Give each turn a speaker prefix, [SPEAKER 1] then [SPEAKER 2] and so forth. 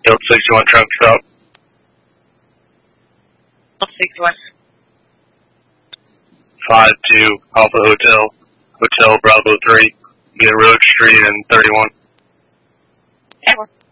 [SPEAKER 1] Yield 61 truck stop.
[SPEAKER 2] 61.
[SPEAKER 1] 5-2 Alpha Hotel. Hotel Bravo 3. Via Road Street and 31.
[SPEAKER 2] Okay.